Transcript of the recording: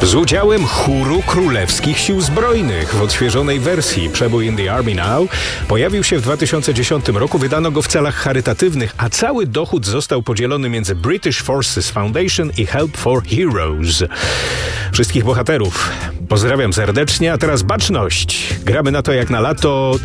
z udziałem chóru Królewskich Sił Zbrojnych w odświeżonej wersji. Przebój In the Army Now pojawił się w 2010 roku, wydano go w celach charytatywnych, a cały dochód został podzielony między British Forces Foundation i Help for Heroes. Wszystkich bohaterów pozdrawiam serdecznie, a teraz baczność. Gramy na to jak na lato